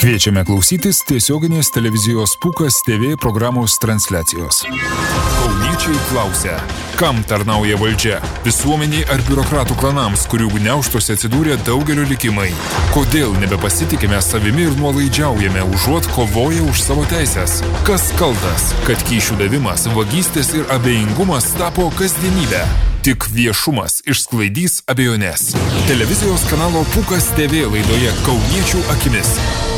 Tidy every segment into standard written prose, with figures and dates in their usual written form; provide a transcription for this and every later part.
Kviečiame klausytis tiesioginės televizijos Pukas TV programos transliacijos. Kauniečiai klausia, kam tarnauja valdžia? Visuomeniai ar biurokratų klanams, kurių gniaužtuose atsidūrė daugelio likimai? Kodėl nebepasitikime savimi ir nuolaidžiaujame, užuot kovoję už savo teisės? Kas kaltas, kad kyšių davimas, vagystės ir abejingumas tapo kasdienybę? Tik viešumas išsklaidys abejonės. Televizijos kanalo Pukas TV laidoje Kauniečių akimis.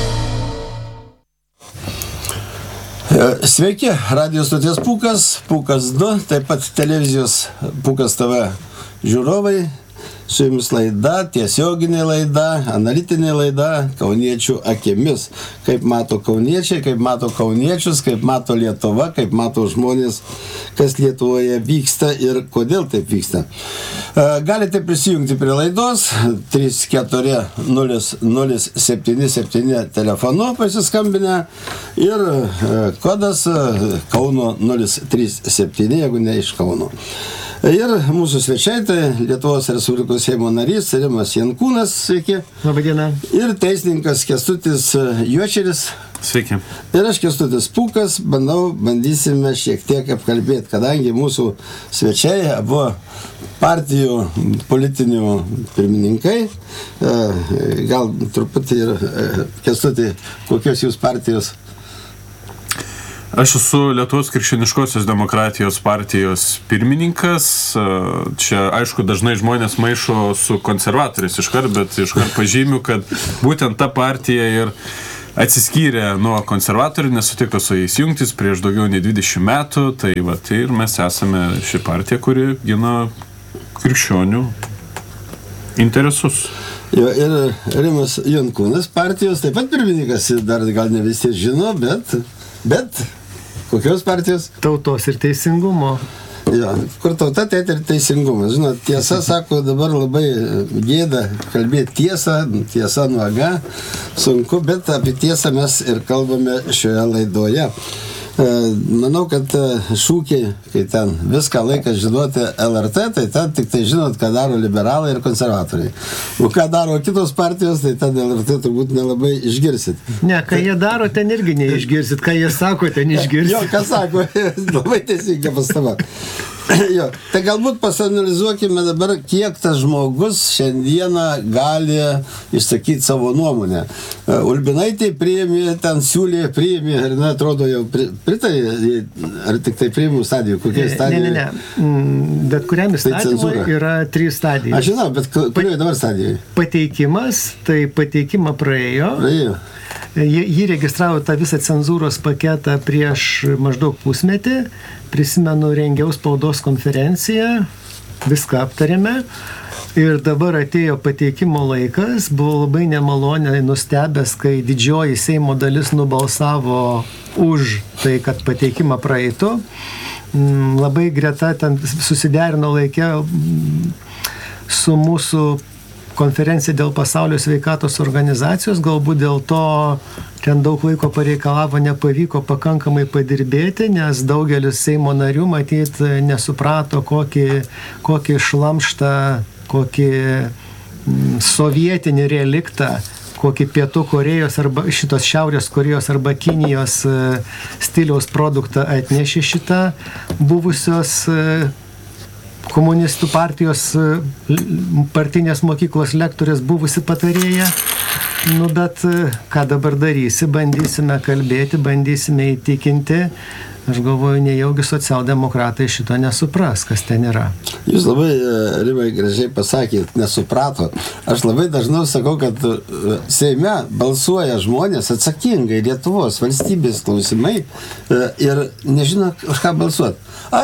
Sveiki, radijos stoties Pukas, Pukas 2, taip pat televizijos Pukas TV žiūrovai. Su jumis laida, tiesioginė laida, analitinė laida Kauniečių akimis. Kaip mato kauniečiai, kaip mato kauniečius, kaip mato Lietuva, kaip mato žmonės, kas Lietuvoje vyksta ir kodėl taip vyksta. Galite prisijungti prie laidos 340077 telefonu pasiskambinę ir kodas Kauno 037, jeigu ne iš Kauno. Ir mūsų svečiai, tai Lietuvos Respublikos Seimo narys Rimas Jankūnas, sveiki. Labą dieną. Ir teisininkas Kęstutis Juočeris. Sveiki. Ir aš Kęstutis Pukas, bandysime šiek tiek apkalbėti, kadangi mūsų svečiai abu partijų politinių pirmininkai. Gal truputį ir Kęstuti, kokios jūs partijos? Aš esu Lietuvos krikščioniškosios demokratijos partijos pirmininkas. Čia, aišku, dažnai žmonės maišo su konservatoriais iškart, bet iškart pažymiu, kad būtent ta partija ir atsiskyrė nuo konservatorių, nesutiko su jais jungtis prieš daugiau nei 20 metų. Tai ir mes esame ši partija, kuri gina krikščionių interesus. Jo, ir Rimas Jankūnas partijos taip pat pirmininkas, dar gal ne visi žino, bet kokios partijos? Tautos ir teisingumo. Jo, kur tauta, tai ir teisingumas. Žinot, tiesa, sako, dabar labai gėda kalbėti tiesa nuoga, sunku, bet apie tiesą mes ir kalbame šioje laidoje. Manau, kad šūkiai, kai ten viską laikas žinoti LRT, tai ten tik tai žinot, ką daro liberalai ir konservatoriai. O ką daro kitos partijos, tai ten LRT turbūt nelabai išgirsit. Ne, ką jie daro, ten irgi neišgirsit, ką jie sako, ten išgirsit. Jo, ką sako, labai teisinga pastaba. Jo, tai galbūt pasianalizuokime dabar, kiek tas žmogus šiandieną gali išsakyti savo nuomonę. Ulbinaitė priėmė, ten siūlė, priėmė, ar ne, atrodo jau pritarė, ar tik tai priėmų stadijų, kokie stadijų? Ne. Bet kuriam įstatymui yra 3 stadijos. Aš žinau, bet kurioje dabar stadijoje? Pateikimas, tai pateikimą praėjo. Jį registravo tą visą cenzūros paketą prieš maždaug pusmetį. Prisimenu, rengiau spaudos konferenciją, viską aptarėme ir dabar atėjo pateikimo laikas. Buvo labai nemaloniai nustebęs, kai didžioji Seimo dalis nubalsavo už tai, kad pateikimą praeitų. Labai greta ten susiderino laikė su mūsų konferencija dėl pasaulio sveikatos organizacijos, galbūt dėl to ten daug laiko pareikalavo, nepavyko pakankamai padirbėti, nes daugelis Seimo narių matyt nesuprato, kokį šlamštą, kokį sovietinį reliktą, kokį Pietų Korėjos arba šitos Šiaurės Korėjos arba Kinijos stiliaus produktą atnešė šitą buvusios komunistų partijos partinės mokyklos lektorės buvusi patarėja. Bet ką dabar darysi, bandysime kalbėti, bandysime įtikinti. Aš galvoju, nejaugi socialdemokratai šito nesupras, kas ten yra. Jūs labai, Rimai, gražiai pasakėt, nesuprato. Aš labai dažnai sakau, kad Seime balsuoja žmonės atsakingai Lietuvos valstybės klausimai ir nežino, už ką balsuoti.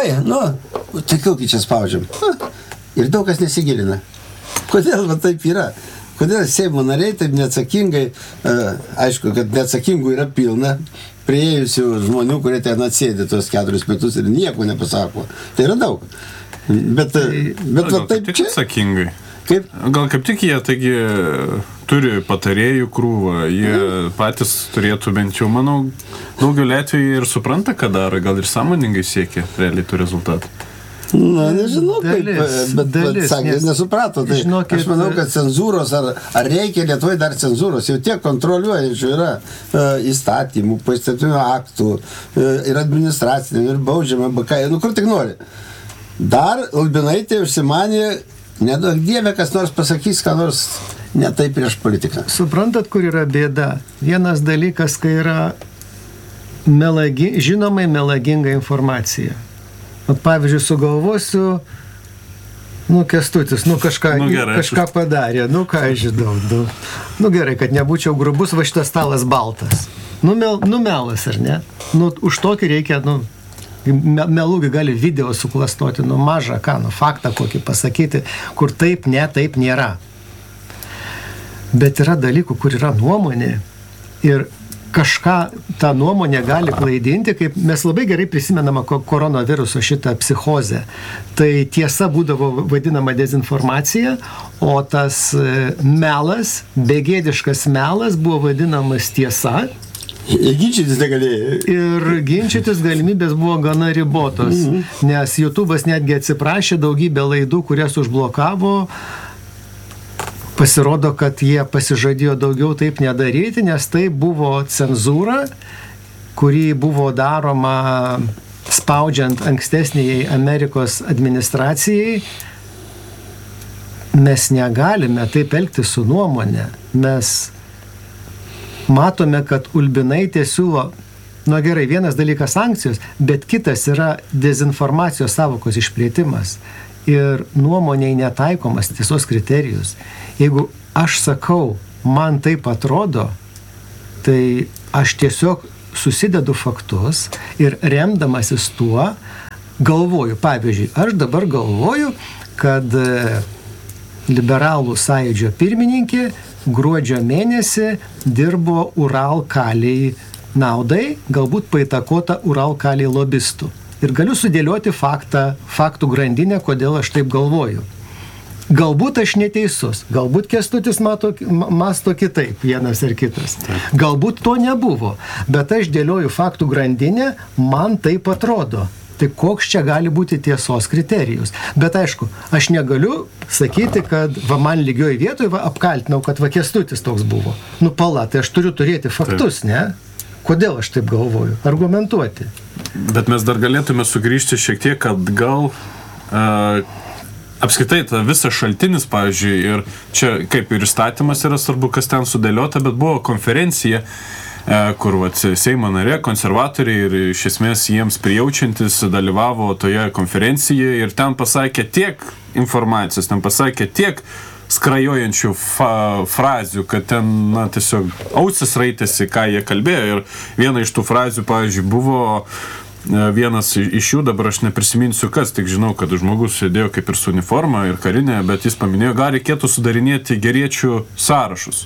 Tai kokį čia spaudžiam. Ir daug kas nesigilina. Kodėl taip yra? Kodėl Seimo nariai taip neatsakingai, aišku, kad neatsakingų yra pilna, priėjusių žmonių, kurie ten atsėdė tos 4 metus ir nieko nepasako. Tai yra daug. Bet taip čia... Atsakingai. Kaip? Gal kaip tik jie, taigi, turi patarėjų krūvą, jie patys turėtų bent jau, manau, daugelį atvejų ir supranta, ką daro, gal ir sąmoningai siekia realiai tų rezultatų. Na, nežinau, bet sakė, nesuprato. Tai žinokit, aš manau, kad cenzūros, ar reikia Lietuvoje dar cenzūros, jau tiek kontroliuojančių yra įstatymų, poįstatymų aktų, ir administracinių, ir baudžiamą, kur tik nori. Dar Ulbinaitė užsimanė, nedaug Dieve, kas nors pasakys, ką nors ne taip prieš politiką. Suprantat, kur yra bėda? Vienas dalykas, kai yra žinomai melaginga informacija. Pavyzdžiui, sugalvosiu, Kęstutis, kažką padarė, ką aš žinau. Gerai, kad nebūčiau grubus, va šitas stalas baltas. Melas, ar ne? Už tokį reikia, melūgi gali video suklastoti, mažą, faktą kokį pasakyti, kur taip nėra. Bet yra dalykų, kur yra nuomonė ir kažką tą nuomonę gali klaidinti, kaip mes labai gerai prisimename koronaviruso šitą psichozę. Tai tiesa būdavo vadinama dezinformacija, o tas melas, begėdiškas melas buvo vadinamas tiesa. Ginčytis negalėjai. Ir ginčytis galimybės buvo gana ribotos, nes YouTube'as netgi atsiprašė daugybę laidų, kurias užblokavo. Pasirodo, kad jie pasižadėjo daugiau taip nedaryti, nes tai buvo cenzūra, kuri buvo daroma spaudžiant ankstesniai Amerikos administracijai. Mes negalime taip elgtis su nuomonė. Mes matome, kad Ulbinaitė siūlo, gerai, vienas dalykas sankcijos, bet kitas yra dezinformacijos sąvokos išplėtimas. Ir nuomoniai netaikomas tiesos kriterijus. Jeigu aš sakau, man taip atrodo, tai aš tiesiog susidedu faktus ir remdamasis tuo galvoju. Pavyzdžiui, aš dabar galvoju, kad liberalų sąjūdžio pirmininkė gruodžio mėnesį dirbo Uralkaliai naudai, galbūt paįtakota Uralkaliai lobistų. Ir galiu sudėlioti faktų grandinę, kodėl aš taip galvoju. Galbūt aš neteisus, galbūt Kęstutis masto kitaip, vienas ar kitas. Galbūt to nebuvo, bet aš dėlioju faktų grandinę, man taip atrodo. Tai koks čia gali būti tiesos kriterijus. Bet aišku, aš negaliu sakyti, kad man lygioj vietoj apkaltinau, kad Kęstutis toks buvo. Pala, tai aš turiu turėti faktus, ne? Kodėl aš taip galvoju? Argumentuoti. Bet mes dar galėtume sugrįžti šiek tiek, kad gal apskritai ta visas šaltinis, pavyzdžiui, ir čia kaip ir įstatymas yra svarbu, kas ten sudėliota, bet buvo konferencija, kur Seimo narė, konservatoriai ir iš esmės jiems prijaučiantis dalyvavo toje konferencijoje ir ten pasakė tiek informacijos, ten pasakė tiek skrajojančių frazių, kad ten, tiesiog ausis raitėsi, ką jie kalbėjo. Ir viena iš tų frazių, pavyzdžiui, buvo vienas iš jų, dabar aš neprisiminsiu kas, tik žinau, kad žmogus sėdėjo kaip ir su uniforma ir karinė, bet jis paminėjo, gal reikėtų sudarinėti geriečių sąrašus.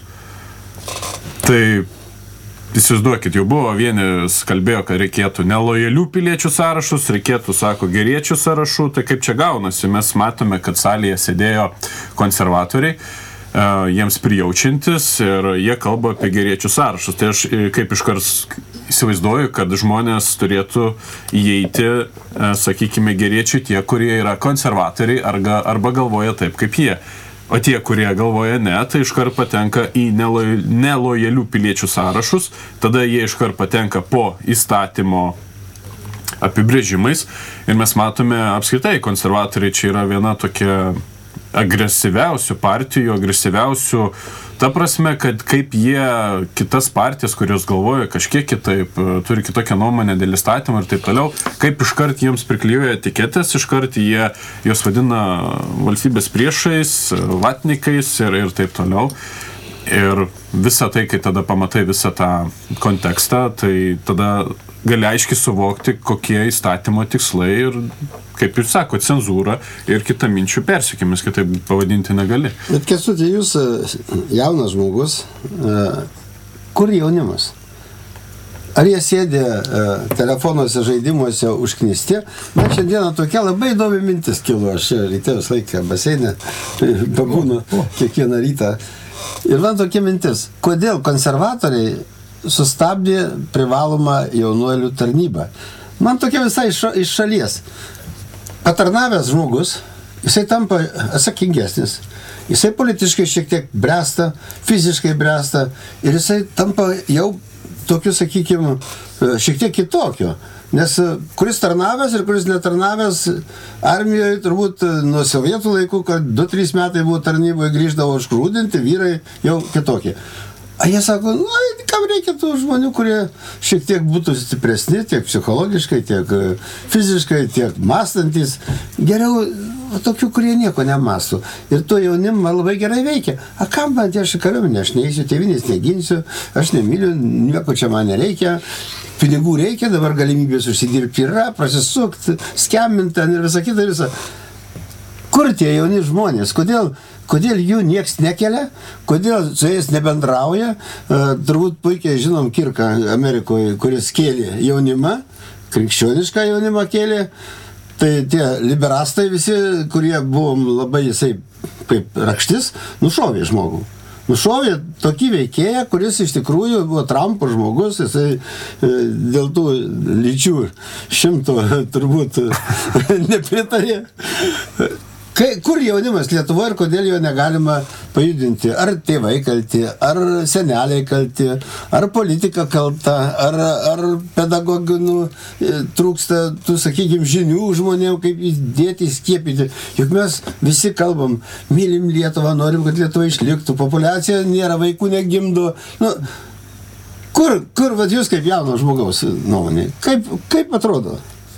Tai įsivaizduokit, jau buvo vienas kalbėjo, kad reikėtų nelojalių piliečių sąrašus, reikėtų, sako, geriečių sąrašų, tai kaip čia gaunasi, mes matome, kad salėje sėdėjo konservatoriai, jiems prijaučiantis ir jie kalba apie geriečių sąrašus. Tai aš kaip iškart įsivaizduoju, kad žmonės turėtų įeiti, sakykime, geriečių tie, kurie yra konservatoriai arba galvoja taip kaip jie. O tie, kurie galvoja ne, tai iškart patenka į nelojalių piliečių sąrašus, tada jie iškart patenka po įstatymo apibrėžimais ir mes matome apskritai, konservatoriai čia yra viena tokia agresyviausių partijų, agresyviausių, ta prasme, kad kaip jie kitas partijas, kurios galvoja kažkiek kitaip, turi kitokią nuomonę dėl įstatymų ir taip toliau, kaip iškart jiems priklijuoja etiketės, iškart jie jos vadina valstybės priešais, vatnikais ir taip toliau. Ir visą tai, kai tada pamatai visą tą kontekstą, tai tada gali aiškiai suvokti, kokie įstatymo tikslai ir, kaip jūs sako, cenzūra ir kita minčių persekimas, kitaip pavadinti negali. Bet Kęstuti, jūs jaunas žmogus, kur jaunimas? Ar jie sėdė telefonuose, žaidimuose užknisti? Man šiandieną tokia labai įdomi mintis kilo, aš ryte visą laiką baseinę pabūnu kiekvieną rytą. Ir man tokia mintis, kodėl konservatoriai sustabdė privalomą jaunuolių tarnybą. Man tokia visai iš šalies. patarnavęs žmogus, jisai tampa atsakingesnis, jisai politiškai šiek tiek bręsta, fiziškai bręsta ir jisai tampa jau tokiu, sakykime, šiek tiek kitokio. Nes kuris tarnavęs ir kuris netarnavęs armijoje turbūt nuo sovietų laikų, kad 2-3 metai buvo tarnyboje, grįždavo išgrūdinti, vyrai jau kitokie. A jie sako, kam reikia tų žmonių, kurie šiek tiek būtų stipresni, tiek psichologiškai, tiek fiziškai, tiek mąstantis. Geriau tokių, kurie nieko nemąstų. Ir to jaunimą labai gerai veikia. A kam man tie kariuomenė, aš neįsiu, tėvinės neginsiu, aš nemyliu, nieko čia man nereikia. Pinigų reikia, dabar galimybės užsidirbti yra, prasisukti, skeminti ir visą kitą visą. Kur tie jauni žmonės? Kodėl jų nieks nekelia? Kodėl su jais nebendrauja? Turbūt puikiai žinom Kirką Amerikoje, kuris kėlė jaunimą, krikščionišką jaunimą kėlė. Tai tie liberastai visi, kurie buvo labai jisai kaip rakštis, nušovė žmogų. Nušovė tokį veikėją, kuris iš tikrųjų buvo Trumpo žmogus, jisai dėl tų lyčių 100 turbūt nepritarė. Kur jaunimas Lietuvoje ir kodėl jo negalima pajudinti? Ar tėvai kalti, ar seneliai kalti, ar politika kalta, ar pedagogų trūksta tų, sakykime, žinių žmonėm, kaip įdėti, skiepyti. Juk mes visi kalbam, mylim Lietuvą, norim, kad Lietuva išliktų, populiacija nėra, vaikų negimdo. Kur vat jūs kaip jauno žmogaus nuomonė? Kaip atrodo?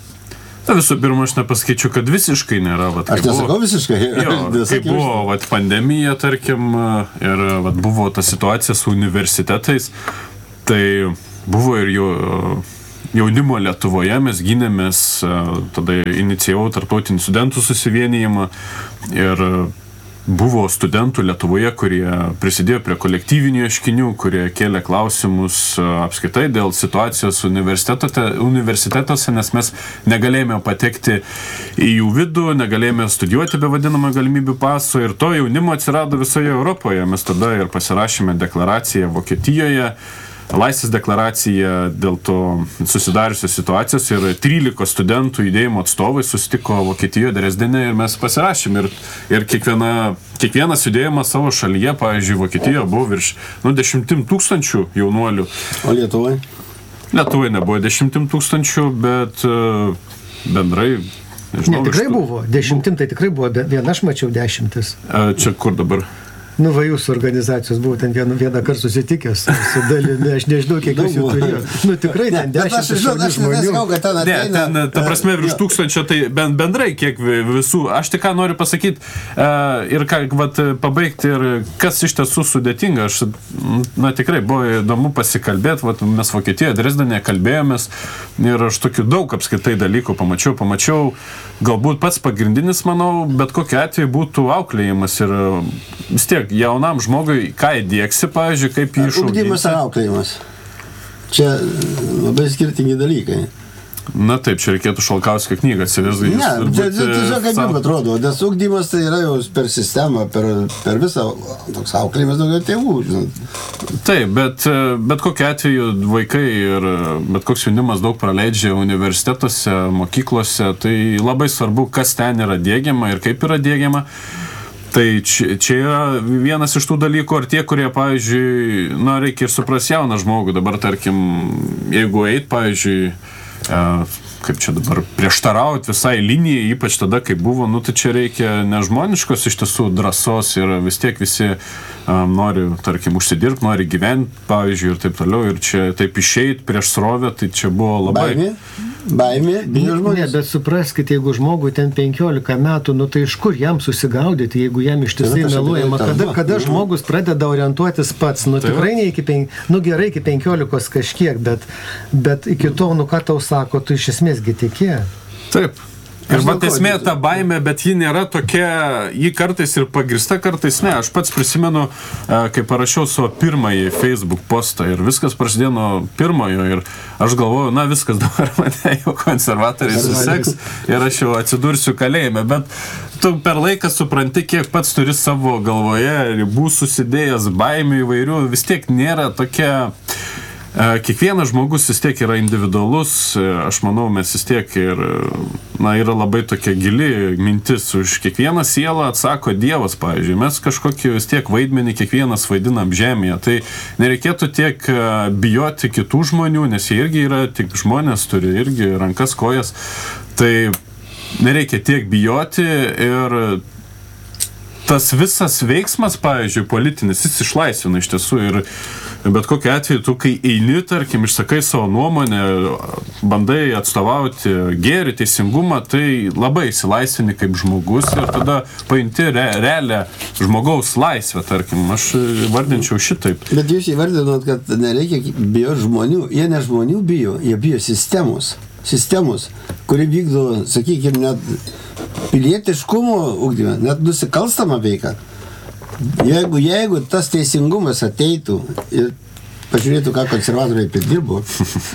Visų pirma, aš nepasakyčiau, kad visiškai nėra. Aš nesakau visiškai. Kai buvo pandemija, tarkim, ir buvo ta situacija su universitetais, tai buvo ir jaunimo Lietuvoje, mes gynėmės, tada inicijavau tarptautinį studentų susivienijimą ir buvo studentų Lietuvoje, kurie prisidėjo prie kolektyvinių ieškinių, kurie kėlė klausimus apskaitai dėl situacijos universitetuose, nes mes negalėjome patekti į jų vidų, negalėjome studijuoti be vadinamą galimybių paso ir to jaunimo atsirado visoje Europoje. Mes tada ir pasirašėme deklaraciją Vokietijoje, Laisvės deklaracija dėl to susidariusios situacijos ir 13 studentų judėjimo atstovai susitiko Vokietijoje, Dresdene ir mes pasirašėm. Ir kiekvienas judėjimas savo šalyje, pavyzdžiui, Vokietijoje buvo virš 10 000 jaunuolių. O Lietuvoje? Lietuvoje nebuvo 10 000, bet bendrai... Nežinau, tikrai buvo. 10 tai tikrai buvo, viena aš mačiau 10. Čia kur dabar? Va jūsų organizacijos buvo ten vieną kartą susitikęs su dalimi, aš nežinau, kiek jūs jų turėjo. Tikrai ten 10 žmonių. Ten, ta prasme, virš 1000, tai bendrai kiek visų. Aš tik ką noriu pasakyti ir pabaigti, ir kas iš tiesų sudėtinga. Tikrai buvo įdomu pasikalbėti, mes Vokietijoje, Dresdene kalbėjomės ir aš tokių daug apskaitai dalykų pamačiau. Galbūt pats pagrindinis, manau, bet kokiu atveju būtų auklėjimas ir vis tiek jaunam žmogui, ką įdėksi, pavyzdžiui, kaip jį išauginti. Ugdymas ar auklėjimas? Čia labai skirtingi dalykai. Na taip, čia reikėtų Šalkauskio knygą atsiversti. Ne, tiesiog kaip jums atrodo, nes ugdymas tai yra jau per sistemą, per visą toks auklėjimas daugiau tėvų. Taip, bet kokiu atveju vaikai ir bet koks jaunimas daug praleidžia universitetuose, mokyklose, tai labai svarbu, kas ten yra diegiama ir kaip yra diegiama. Tai čia yra vienas iš tų dalykų, ar tie, kurie, pavyzdžiui, reikia ir supras jauną žmogų, dabar, tarkim, jeigu eit, pavyzdžiui, kaip čia dabar prieštarauti visai linijai, ypač tada, kai buvo, tai čia reikia nežmoniškos iš tiesų drąsos ir vis tiek visi nori, tarkim, užsidirbti, nori gyventi, pavyzdžiui, ir taip toliau, ir čia taip išeit prieš srovę, tai čia buvo labai... Baimė, bijo žmonės. Bet supraskite, jeigu žmogui ten 15 metų, tai iš kur jam susigaudyti, jeigu jam ištisai meluojama, kada žmogus pradeda orientuotis pats, tikrai ne iki 5, gerai iki 15 kažkiek, bet iki to, ką tau sako, tu iš esmės tikė. Taip. Ir esmė ta baimė, bet ji nėra tokia, ji kartais ir pagrįsta, kartais ne. Aš pats prisimenu, kai parašiau savo pirmąjį Facebook postą ir viskas prasidėjo nuo pirmojo ir aš galvoju, viskas dabar mane jau konservatoriai suseks ir aš jau atsidursiu kalėjime, bet tu per laiką supranti, kiek pats turi savo galvoje ribų susidėjęs, baimių įvairių, vis tiek nėra tokia... kiekvienas žmogus vis tiek yra individualus, aš manau, mes vis tiek yra labai tokia gili mintis, už kiekvieną sielą atsako Dievas, pavyzdžiui, mes kažkokį vis tiek vaidmenį kiekvienas vaidinam žemėje, tai nereikėtų tiek bijoti kitų žmonių, nes jie irgi yra tik žmonės, turi irgi rankas, kojas, tai nereikia tiek bijoti ir tas visas veiksmas, pavyzdžiui, politinis, jis išlaisvina iš tiesų ir bet kokiu atveju, tu kai eini, tarkim, išsakai savo nuomonę, bandai atstovauti gėrį, teisingumą, tai labai įsilaisvini kaip žmogus ir tada paimti realią žmogaus laisvę, tarkim, aš vardinčiau šitaip. Bet jūs įvardinot, kad nereikia bijoti žmonių, jie ne žmonių bijo, jie bijo sistemos, kuri vykdo, sakykime, net pilietiškumo ugdymą, net nusikalstamą veiką. Jeigu tas teisingumas ateitų ir pažiūrėtų, ką konservatoriai pridirbo,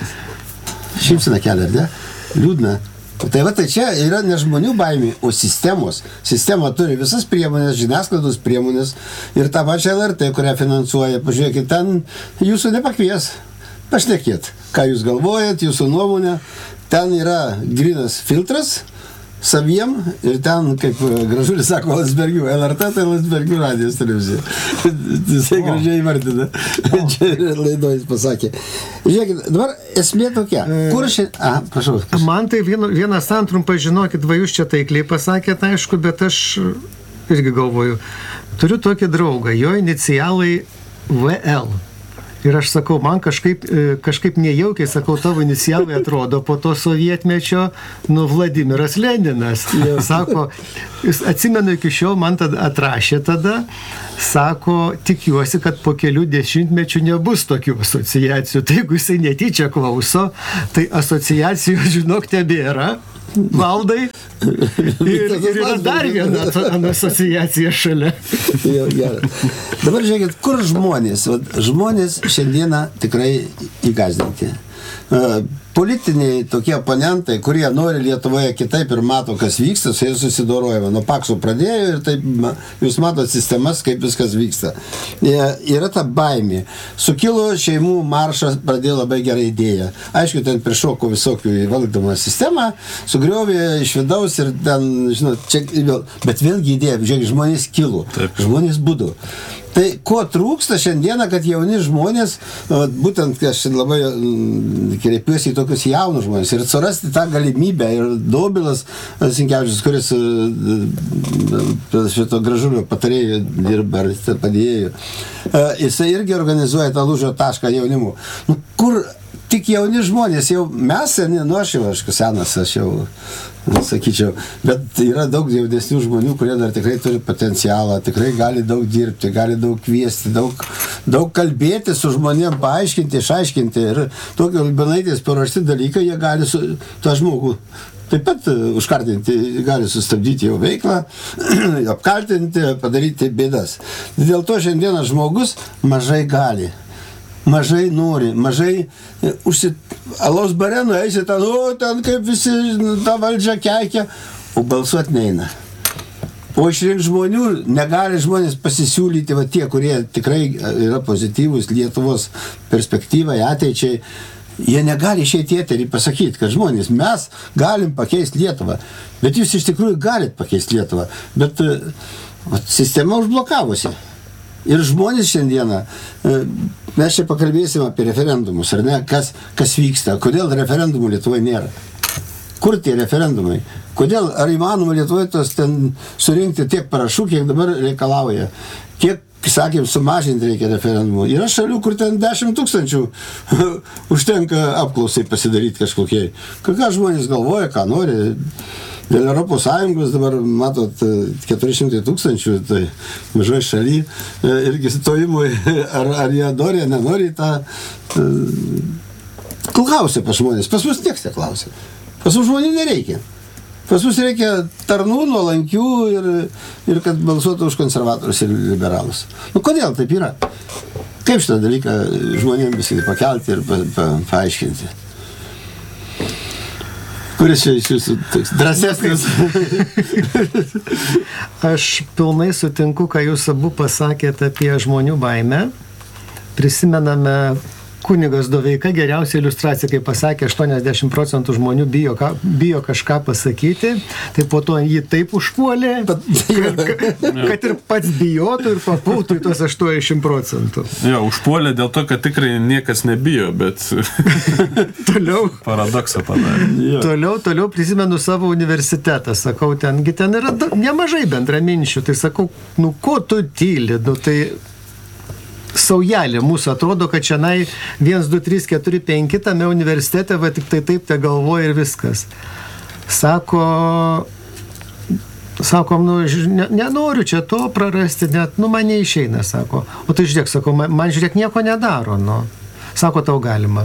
šypsena kelia, ne? Liūdna. Tai čia yra ne žmonių baimė, o sistemos. Sistema turi visas priemonės, žiniasklaidos priemonės ir tą pačią LRT, kurią finansuoja. Pažiūrėkit, ten jūsų nepakvies. Pašnekėt, ką jūs galvojat, jūsų nuomonė. Ten yra grynas filtras saviem ir ten, kaip Gražulis sako, Landsbergių, LRT, tai Landsbergių radijos televizija. Jisai gražiai įvardina. Čia laidoje jis pasakė. Žiūrėkit, dabar esmė tokia. Kur prašau. Man tai vienas antrumpai, žinokit, va jūs čia taikliai pasakėt, aišku, bet aš irgi galvoju, turiu tokį draugą, jo inicialai VL. Ir aš sakau, man kažkaip nejaukiai, sakau, tavo inicialai atrodo po to sovietmečio, Vladimiras Leninas. Sako, jis atsimenu iki šiol, man atrašė tada, sako, tikiuosi, kad po kelių dešimtmečių nebus tokių asociacijų. Tai jeigu jisai netyčia klauso, tai asociacijų, žinok, tebėra. Valdai ir yra dar viena asociacija šalia. Dabar žiūrėkit, kur žmonės? Žmonės šiandieną tikrai įgazdinti. Politiniai tokie oponentai, kurie nori Lietuvoje kitaip ir mato, kas vyksta, su jais susidorojama. Nuo Pakso pradėjo ir taip jūs matot sistemas, kaip viskas vyksta. Yra ta baimė. Sukilo šeimų maršas, pradėjo labai gerą idėją. Aišku, ten prišoko visokių įvaldomą sistemą, sugriovė iš vidaus ir ten, žinot, čia, bet vėlgi idėja, žiūrėk, žmonės kilo, žmonės būdo. Tai ko trūksta šiandieną, kad jauni žmonės, būtent aš labai kreipiuosi į tokius jaunus žmonės ir surasti tą galimybę ir Dobilas Sinkevičius, kuris šito Gražulio patarėjo dirba ar padėjo, jisai irgi organizuoja tą lūžio tašką jaunimu. Kur tik jauni žmonės, jau mes seni, aš senas, aš jau sakyčiau, bet yra daug jaunesnių žmonių, kurie dar tikrai turi potencialą, tikrai gali daug dirbti, gali daug kviesti, daug kalbėti su žmonėm, paaiškinti, išaiškinti ir tokio Albinaitės paruošti dalykai, jie gali tą žmogų taip pat užkardinti, gali sustabdyti jo veiklą, apkaltinti, padaryti bėdas. Dėl to šiandieną žmogus mažai gali. Mažai nori, mažai alaus bare nueisi ten kaip visi tą valdžią keikia, o balsuot neina. O išrinkti žmonių negali žmonės pasisiūlyti, tie, kurie tikrai yra pozityvūs Lietuvos perspektyvai, ateičiai, jie negali išeiti į eterį pasakyti, kad žmonės, mes galim pakeisti Lietuvą, bet jūs iš tikrųjų galit pakeisti Lietuvą, bet sistema užblokavusi. Ir žmonės šiandieną, mes čia pakalbėsim apie referendumus, ar ne, kas vyksta, kodėl referendumų Lietuvoje nėra. Kur tie referendumai? Kodėl, ar įmanoma Lietuvoje tos ten surinkti tiek parašų, kiek dabar reikalauja? Kiek, sakėm, sumažinti reikia referendumų? Yra šalių, kur ten 10 000 užtenka apklausai pasidaryti kažkokiai. Ką žmonės galvoja, ką nori. Dėl Europos Sąjungos dabar, matot, 400 000, tai mažoje šaly irgi stojimui, ar jie nori, nenori tą... Klausia pas žmonės, pas mus nieks neklausia. Pas mus žmonių nereikia. Pas mus reikia tarnų, nuolankių ir kad balsuotų už konservatorius ir liberalus. Kodėl taip yra? Kaip šitą dalyką žmonėms visai pakelti ir paaiškinti? Kuris čia iš jūsų drąsesnis? Aš pilnai sutinku, ką jūs abu pasakėte apie žmonių baimę. Prisimename Kunigas Doveika geriausia iliustracija, kai pasakė, 80% žmonių bijo kažką pasakyti, tai po to jį taip užpuolė, kad ir pats bijotų ir papultų į tos 80%. Jo, užpuolė dėl to, kad tikrai niekas nebijo, bet toliau paradoksą padarė. Toliau prisimenu savo universitetą, sakau, ten yra nemažai bendraminčių, tai sakau, nu ko tu tyli, nu tai saujelė mūsų atrodo, kad šiandien 1, 2, 3, 4, 5 tame universitete, va tik tai taip te galvoja ir viskas. Sakom, nu, nenoriu čia to prarasti, net, nu, man neišeina, sako. O tai žiūrėk, sako, man žiūrėk nieko nedaro, nu. Sako, tau galima.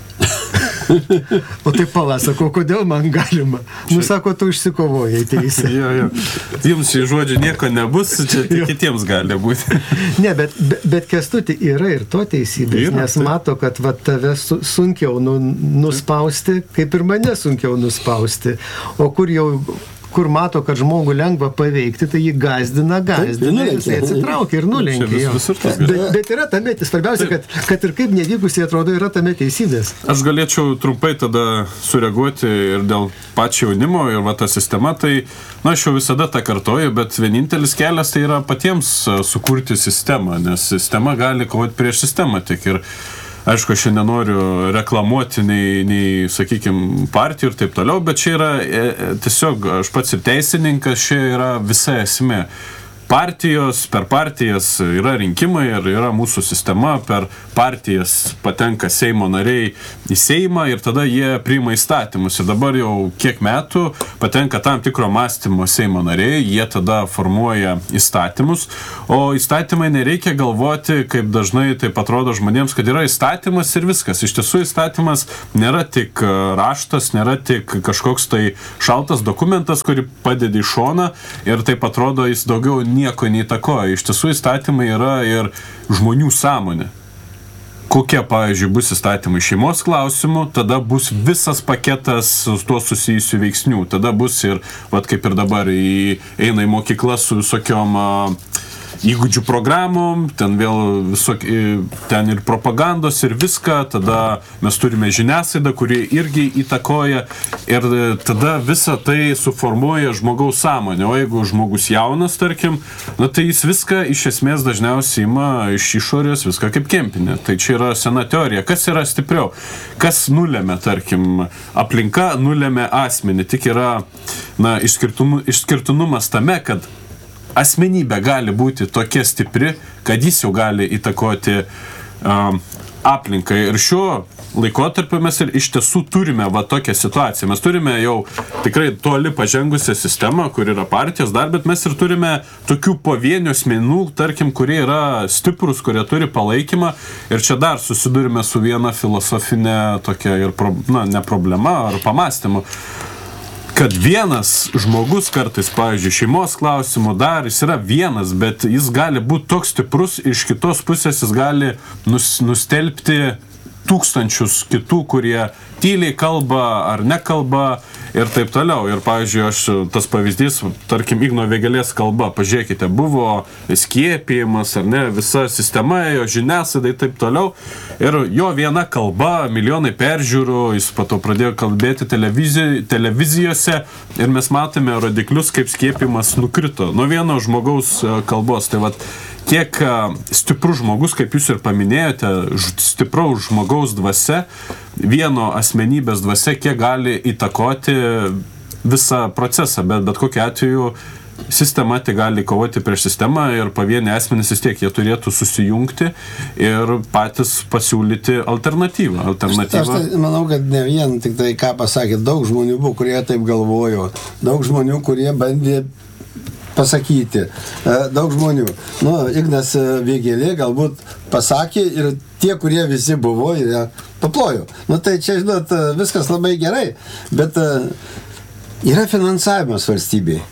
O taip sako, kodėl man galima? Nu, sako, tu išsikovojai teisę. Jo. Jums į žodžių nieko nebus, čia kitiems gali būti. Ne, bet Kęstuti, yra ir to teisybės, nes mato, kad va, tave sunkiau nuspausti, kaip ir mane sunkiau nuspausti. O kur mato, kad žmogų lengva paveikti, tai jį gazdina, jisai atsitraukia ir nulenkia. Bet yra tame, svarbiausia, kad ir kaip nevykusiai atrodo, yra tame teisybės. Aš galėčiau trumpai tada sureaguoti ir dėl pačio jaunimo ir va ta sistema, tai, na, aš jau visada tą kartoju, bet vienintelis kelias tai yra patiems sukurti sistemą, nes sistema gali kovoti prieš sistemą tik ir aišku, aš nenoriu reklamuoti nei sakykime, partijų ir taip toliau, bet čia yra tiesiog, aš pats ir teisininkas, čia yra visa esmė. Per partijas yra rinkimai ir yra mūsų sistema, per partijas patenka Seimo nariai į Seimą ir tada jie priima įstatymus. Ir dabar jau kiek metų patenka tam tikro mąstymo Seimo nariai, jie tada formuoja įstatymus, o įstatymai nereikia galvoti, kaip dažnai taip atrodo žmonėms, kad yra įstatymas ir viskas. Iš tiesų įstatymas nėra tik raštas, nėra tik kažkoks tai šaltas dokumentas, kurį padedi į šoną ir taip atrodo jis daugiau nieko neįtakoja. Iš tiesų įstatymai yra ir žmonių sąmonė. Kokie, pavyzdžiui, bus įstatymai šeimos klausimų, tada bus visas paketas su tuo susijusių veiksnių. Tada bus ir, vat kaip ir dabar, eina į mokyklas su visokiom įgūdžių programom, ten vėl ten ir propagandos ir viską, tada mes turime žiniasklaidą, kuri irgi įtakoja ir tada visą tai suformuoja žmogaus sąmonę. O jeigu žmogus jaunas, tarkim, na tai jis viską iš esmės dažniausiai ima iš išorės, viską kaip kempinė. Tai čia yra sena teorija. Kas yra stipriau? Kas nulėmė, tarkim, aplinka nulėmė asmenį. Tik yra, na, išskirtinumas tame, kad asmenybė gali būti tokia stipri, kad jis jau gali įtakoti aplinkai. Ir šiuo laikotarpiu mes ir iš tiesų turime va tokią situaciją. Mes turime jau tikrai toli pažengusią sistemą, kur yra partijos dar, bet mes ir turime tokių pavienių asmenų, tarkim, kurie yra stiprus, kurie turi palaikymą. Ir čia dar susidurime su viena filosofinė tokia ir, ne problema, ar pamąstymu. Kad vienas žmogus kartais, pavyzdžiui, šeimos klausimų dar, jis yra vienas, bet jis gali būti toks stiprus, iš kitos pusės jis gali nustelbti tūkstančius kitų, kurie tyliai kalba ar nekalba ir taip toliau. Ir, pavyzdžiui, tas pavyzdys, tarkim, Igno Vėgėlės kalba, pažiūrėkite, buvo skiepijimas, ar ne, visa sistema, jo žiniasklaida ir taip toliau. Ir jo viena kalba, milijonai peržiūrų, jis po to pradėjo kalbėti televizijose ir mes matome rodiklius, kaip skiepijimas nukrito nuo vieno žmogaus kalbos. Tai vat, kiek stiprus žmogus, kaip jūs ir paminėjote, stipraus žmogaus dvasia, vieno asmenybės dvasia, kiek gali įtakoti visą procesą, bet kokiu atveju sistema tai gali kovoti prieš sistemą ir pavieni asmenys vis tiek jie turėtų susijungti ir patys pasiūlyti alternatyvą. Aš tai manau, kad ne vien tik tai, ką pasakė, daug žmonių buvo, kurie taip galvojo, daug žmonių, kurie bandė pasakyti, daug žmonių. Nu, Ignas Vėgėlė galbūt pasakė ir tie, kurie visi buvo, jie paplojo. Nu, tai čia, žinot, viskas labai gerai, bet yra finansavimas valstybėje.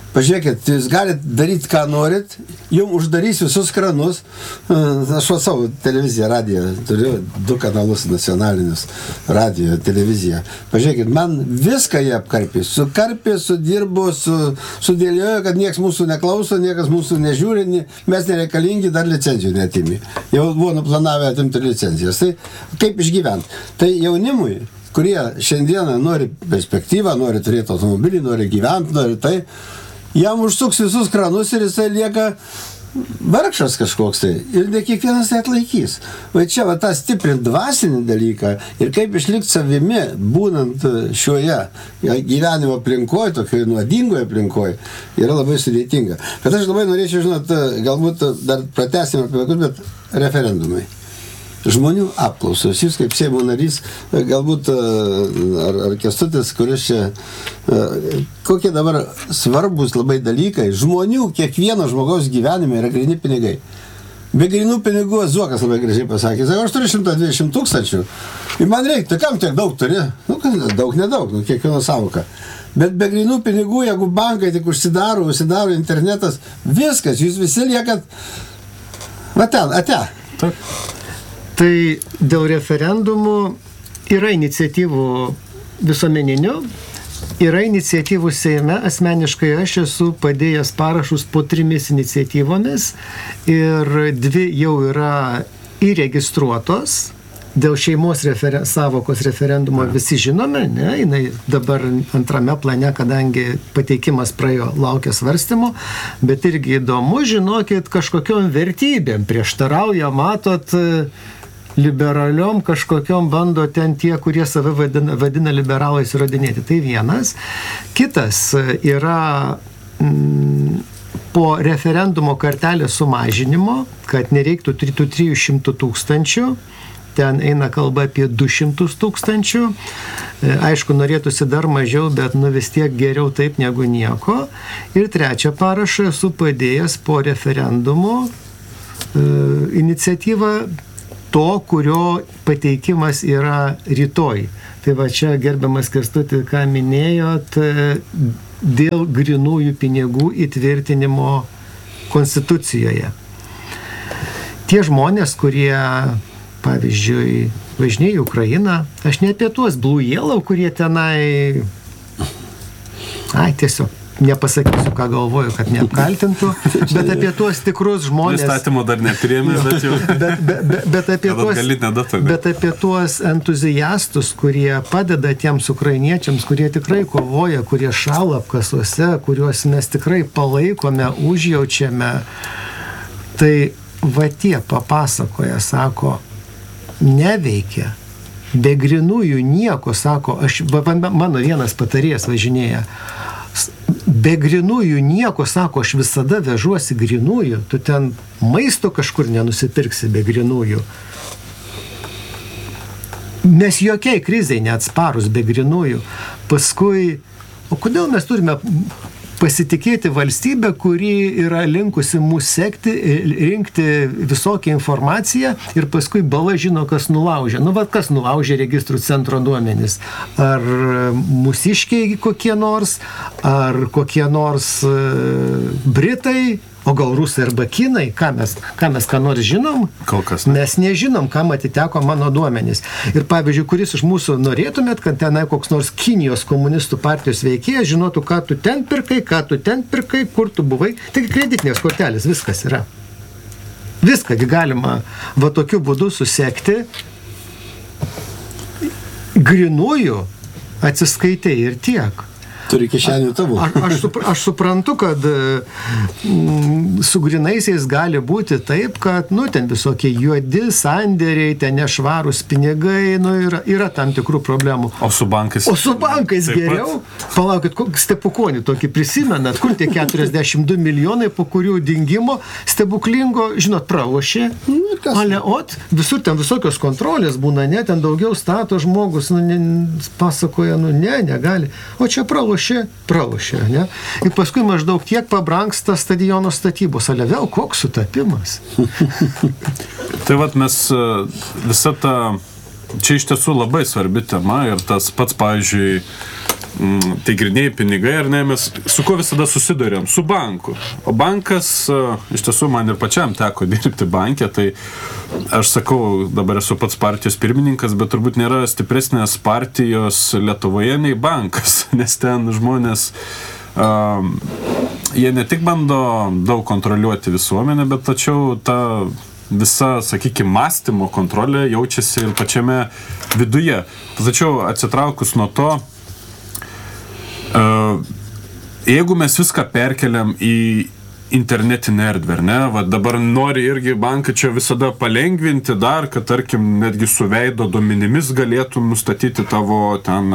Pažiūrėkit, jūs galite daryti, ką norit, jums uždarys visus kranus. Aš savo televiziją, radiją, turiu 2 kanalus nacionalinius, radiją, televiziją. Pažiūrėkit, man viską jie apkarpė, sudirbo, sudėliojo, kad niekas mūsų neklauso, niekas mūsų nežiūri, mes nereikalingi, dar licencijų neatimi. Jau buvo nuplanavę atimti licencijas. Tai kaip išgyventi? Tai jaunimui, kurie šiandieną nori perspektyvą, nori turėti automobilį, nori gyventi, nori tai, jam užsuks visus kranus ir jisai lieka vargšas kažkoks tai. Ir ne kiekvienas tai atlaikys. Va čia va tą stiprint dvasinį dalyką ir kaip išlikti savimi, būnant šioje gyvenimo aplinkoje, tokioje nuodingoje aplinkoje, yra labai sudėtinga. Bet aš labai norėčiau, žinot, galbūt dar pratęsime apie vaikus, bet referendumai. Žmonių apklausos. Jūs kaip Seimo narys, galbūt ar Kęstutis, kuris čia, kokie dabar svarbus labai dalykai, žmonių, kiekvieno žmogaus gyvenime yra gryni pinigai. Be grynų pinigų, Zuokas labai gražiai pasakė, sako, aš turiu 120 000 ir man reikia, tai kam tiek daug turi? Nu, daug, nedaug, kiekvieno savoka. Bet be grynų pinigų, jeigu bankai tik užsidaro internetas, viskas, jūs visi liekat, va ten, ate. Taip. Tai dėl referendumų yra iniciatyvų visuomeninių, yra iniciatyvų Seime. Asmeniškai aš esu padėjęs parašus po 3 iniciatyvomis ir 2 jau yra įregistruotos. Dėl šeimos savokos referendumo visi žinome, ne? Jinai dabar antrame plane, kadangi pateikimas praėjo, laukia svarstymo, bet irgi įdomu, žinokit, kažkokiom vertybėm prieštarauja, matot, liberaliom kažkokiom bando ten tie, kurie save vadina liberalais įrodinėti. Tai vienas. Kitas yra po referendumo kartelės sumažinimo, kad nereiktų 300 000, ten eina kalba apie 200 000. Aišku, norėtųsi dar mažiau, bet vis tiek geriau taip negu nieko. Ir trečią parašą esu padėjęs po referendumo iniciatyvą to, kurio pateikimas yra rytoj. Tai va čia, gerbiamas Kęstuti, ką minėjot, dėl grynųjų pinigų įtvirtinimo Konstitucijoje. Tie žmonės, kurie, pavyzdžiui, važinėja į Ukrainą, aš ne apie tuos Blue Yellow, kurie tenai, tiesiog nepasakysiu, ką galvoju, kad neapkaltintų, bet apie tuos tikrus žmonės. Įstatymo dar nepriėmė, bet jau. Bet apie tuos entuziastus, kurie padeda tiems ukrainiečiams, kurie tikrai kovoja, kurie šąla apkasuose, kuriuos mes tikrai palaikome, užjaučiame. Tai va tie papasakoja, sako, neveikia. Be grynųjų nieko, sako, mano vienas patarėjas važinėja. Be grynųjų nieko, sako, aš visada vežuosi grynųjų, tu ten maisto kažkur nenusipirksi be grynųjų. Mes jokiai krizai neatsparus be grynųjų. Paskui, o kodėl mes turime pasitikėti valstybę, kuri yra linkusi mūsų sekti, rinkti visokią informaciją ir paskui bala žino, kas nulaužė. Kas nulaužė registrų centro duomenis? Ar mūsiškiai kokie nors, ar kokie nors Britai, o gal rusai arba kinai? Ką mes nors žinom? Kol kas ne. Mes nežinom, kam atiteko mano duomenys. Ir pavyzdžiui, kuris iš mūsų norėtumėt, kad tenai koks nors Kinijos komunistų partijos veikėjas žinotų, ką tu ten pirkai, kur tu buvai. Tik kreditinės kortelės, viskas yra. Viską galima va tokiu būdu susekti. Grynųjų atsiskaitai ir tiek. Turi kišenių tavo. Aš suprantu, kad su grynaisiais gali būti taip, kad, ten visokie juodi sandėriai, ten nešvarūs pinigai, yra tam tikrų problemų. O su bankais? O su bankais geriau. Palaukit, stepukonį tokį prisimenat, kur tie 42 milijonai, po kurių dingimo stebuklingo, žinot, pralošė. Visur ten visokios kontrolės būna, ten daugiau stato žmogus, pasakoja, negali. O čia pralošė, ne? Ir paskui maždaug tiek pabrangsta stadiono statybos. Ale vėl koks sutapimas. Tai vat mes visą tą čia iš tiesų labai svarbi tema ir tas pats, pavyzdžiui, tai griniai pinigai, ar ne, mes su kuo visada susidurėm? Su banku. O bankas, iš tiesų, man ir pačiam teko dirbti banke, tai aš sakau, dabar esu pats partijos pirmininkas, bet turbūt nėra stipresnės partijos Lietuvoje nei bankas, nes ten žmonės, jie ne tik bando daug kontroliuoti visuomenę, bet tačiau ta visa, sakykime, mąstymo kontrolė jaučiasi ir pačiame viduje. Tačiau atsitraukus nuo to, jeigu mes viską perkeliam į internetinę erdvę, ne, va dabar nori irgi bankai čia visada palengvinti dar, kad tarkim netgi su veido duomenimis galėtum nustatyti tavo ten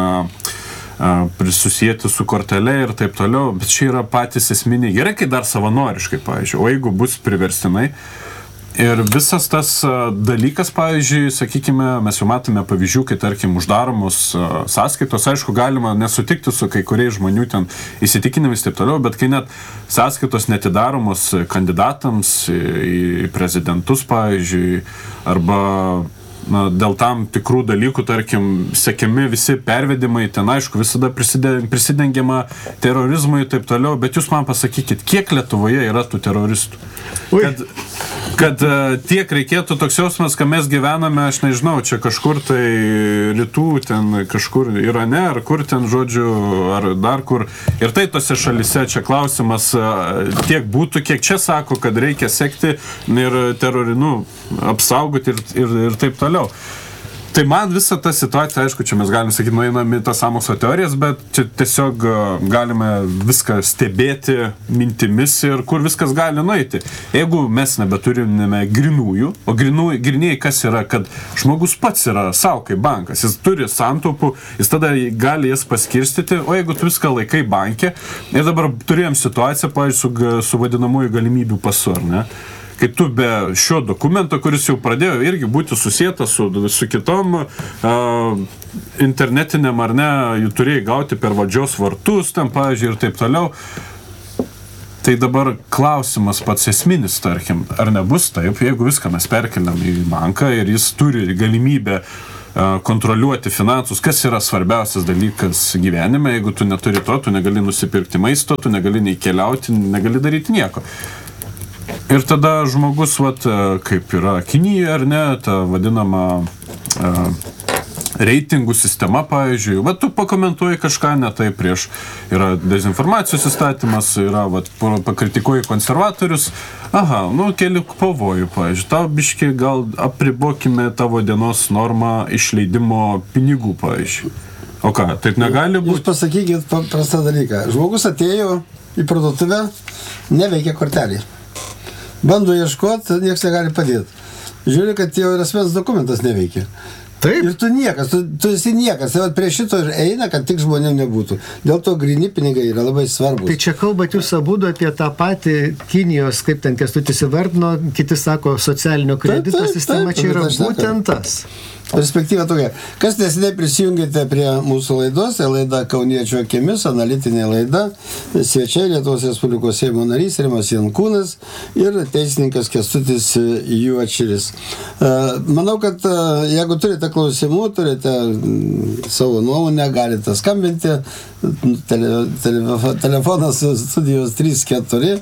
susijęti su kortele ir taip toliau, bet čia yra patys esminiai. Gerai, kai dar savanoriškai, pavyzdžiui, o jeigu bus priverstinai. Ir visas tas dalykas, pavyzdžiui, sakykime, mes jau matome pavyzdžių, kai, tarkim, uždaromos sąskaitos, aišku, galima nesutikti su kai kuriais žmonių ten įsitikinimais taip toliau, bet kai net sąskaitos netidaromos kandidatams į prezidentus, pavyzdžiui, arba dėl tam tikrų dalykų, tarkim, sekiami visi pervedimai, ten aišku, visada prisidengiama terorizmui ir taip toliau, bet jūs man pasakykit, kiek Lietuvoje yra tų teroristų? Kad tiek reikėtų toks jausmas, kad mes gyvename, aš nežinau, čia kažkur tai rytų, ten kažkur Irane, ar kur ten, žodžiu, ar dar kur. Ir tai tose šalise čia klausimas tiek būtų, kiek čia sako, kad reikia sekti ir terorinu apsaugoti ir taip toliau. Tai man visa ta situacija, aišku, čia mes galime sakyti, nueiname tas sąmokslo teorijas, bet čia tiesiog galime viską stebėti mintimis ir kur viskas gali nueiti. Jeigu mes nebeturinime grinųjų, o grinėjai kas yra, kad žmogus pats yra savo kaip bankas, jis turi santaupų, jis tada gali jas paskirstyti, o jeigu tu viską laikai banke, ir dabar turėjom situaciją, pavyzdžiui, su vadinamųjų galimybių pasu, ar ne? Kai tu be šio dokumento, kuris jau pradėjo irgi būti susietas su kitom internetiniam, ar ne, jų turėjai gauti per valdžios vartus, ten, pavyzdžiui, ir taip toliau. Tai dabar klausimas pats esminis, tarkim, ar nebus taip, jeigu viską mes perkeliam į banką ir jis turi galimybę kontroliuoti finansus, kas yra svarbiausias dalykas gyvenime, jeigu tu neturi to, tu negali nusipirkti maisto, tu negali nei keliauti, negali daryti nieko. Ir tada žmogus, vat, kaip yra Kinijoje, ar ne, ta vadinama reitingų sistema, pavyzdžiui, vat tu pakomentuoji kažką ne taip prieš, yra dezinformacijos įstatymas, yra, vat, pakritikuoji konservatorius, keli pavojų, pavyzdžiui, tau biški gal apribokime tavo dienos normą išleidimo pinigų, pavyzdžiui. O ką, taip negali būti? Jūs pasakykit paprastą dalyką. Žmogus atėjo į parduotuvę, neveikia kortelė. Bando ieškoti, niekas negali padėti. Žiūri, kad jau ir asmens dokumentas neveikia. Taip. Ir tu niekas, tu esi niekas. Tai prie šito ir eina, kad tik žmonėm nebūtų. Dėl to gryni pinigai yra labai svarbus. Tai čia kalbat jūs abudu apie tą patį Kinijos, kaip ten Kęstutis įvardino, kiti sako socialinio kredito sistema, čia yra būtent tas. Perspektyva tokia. Kas neseniai prisijungėte prie mūsų laidos, tai laida Kauniečių akimis, analitinė laida. Svečiai Lietuvos Respublikos Seimo narys Rimas Jankūnas ir teisininkas Kęstutis Juočeris. Manau, kad jeigu turite klausimų, turite savo nuomonę, galite skambinti. Telefonas studijos 34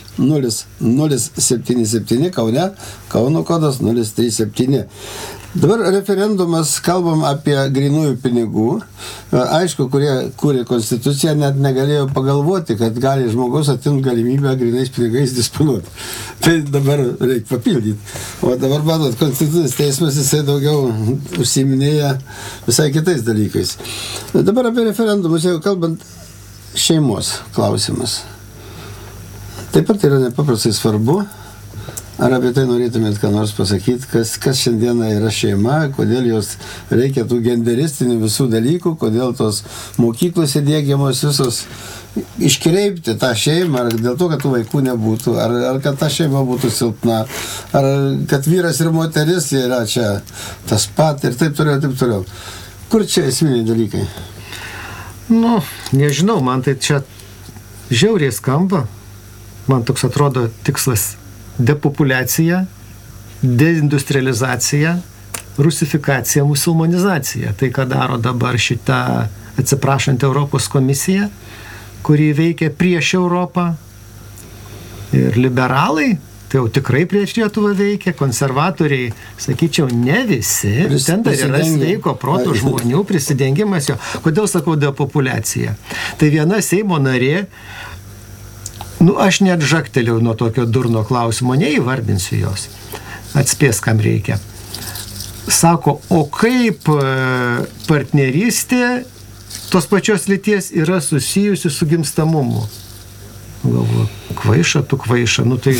077 Kaune, Kauno kodas 037. Dabar referendumas, kalbam apie grynųjų pinigų. Aišku, kurie kūrė konstituciją, net negalėjo pagalvoti, kad gali žmogus atimti galimybę grynais pinigais disponuoti. Tai dabar reikia papildyti. O dabar, matot, konstitucinis teismas jisai daugiau užsiiminėja visai kitais dalykais. Dabar apie referendumus, jeigu kalbant, šeimos klausimas. Taip pat yra nepaprastai svarbu. Ar apie tai norėtumėt ką nors pasakyti, kas šiandieną yra šeima, kodėl jos reikia tų genderistinių visų dalykų, kodėl tos mokyklos įdiegiamos visos iškreipti tą šeimą, ar dėl to, kad tų vaikų nebūtų, ar kad ta šeima būtų silpna, ar kad vyras ir moteris yra čia tas pat ir taip toliau. Kur čia esminiai dalykai? Nežinau, man tai čia žiauriai skamba. Man toks atrodo tikslas depopulacija, deindustrializacija, rusifikacija, musulmonizacija. Tai, ką daro dabar šitą atsiprašant Europos komisija, kuri veikia prieš Europą. Ir liberalai, tai jau tikrai prieš Lietuvą veikia, konservatoriai, sakyčiau, ne visi, ten dar yra sveiko proto žmonių prisidengimas jo. Kodėl sakau depopulacija? Tai viena Seimo narė, aš net žaktelėjau nuo tokio durno klausimo, neįvardinsiu jos, atspės, kam reikia. Sako, o kaip partnerystė tos pačios lyties yra susijusi su gimstamumu? Galvoju, kvaiša, tu kvaiša, tai...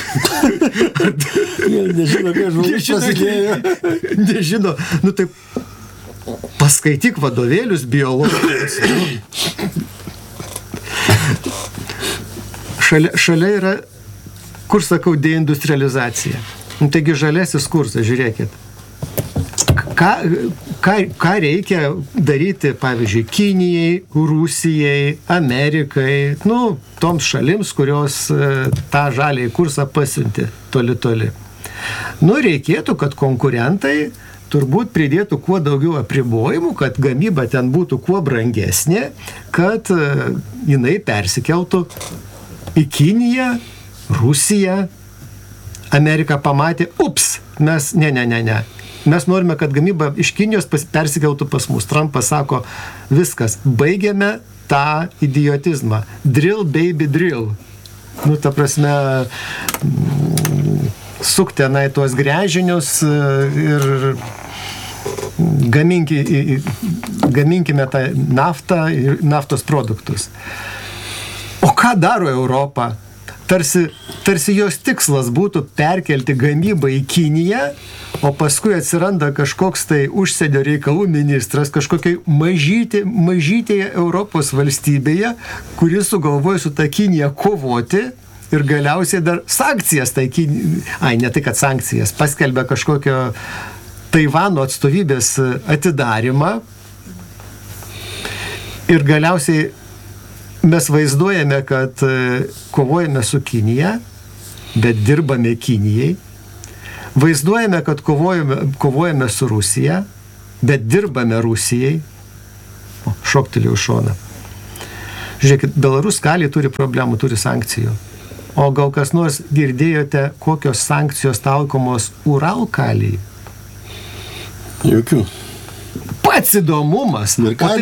Nežino, kai žmogus pasikėjo. Nežino, tai paskaityk vadovėlius biologijos. Šalia yra, kur sakau, deindustrializacija. Taigi žalesis kursas, žiūrėkit. Ką reikia daryti, pavyzdžiui, Kinijai, Rusijai, Amerikai, toms šalims, kurios tą žaliai kursą pasiuntė toli. Reikėtų, kad konkurentai turbūt pridėtų kuo daugiau apribojimų, kad gamyba ten būtų kuo brangesnė, kad jinai persikeltų į Kiniją, Rusiją. Amerika pamatė, mes ne. Mes norime, kad gamyba iš Kinijos persikeltų pas mus. Trumpas sako, viskas, baigiame tą idiotizmą. Drill, baby, drill. Ta prasme, suk tenai tuos gręžinius ir gaminkime tą naftą ir naftos produktus. O ką daro Europa? Tarsi jos tikslas būtų perkelti gamybą į Kiniją, o paskui atsiranda kažkoks tai užsienio reikalų ministras kažkokiai mažytėje Europos valstybėje, kuris sugalvoja su ta Kinija kovoti ir galiausiai dar sankcijas tai Kinija, ne tai kad sankcijas, paskelbė kažkokio Taivano atstovybės atidarimą ir galiausiai mes vaizduojame, kad kovojame su Kinija, bet dirbame Kinijai. Vaizduojame, kad kovojame su Rusija, bet dirbame Rusijai. Šoktelėjau šoną. Žiūrėkit, Belarus kaliai turi problemų, turi sankcijų. O gal kas nors girdėjote, kokios sankcijos taikomos Ural kaliai? Jokių. Pats įdomumas.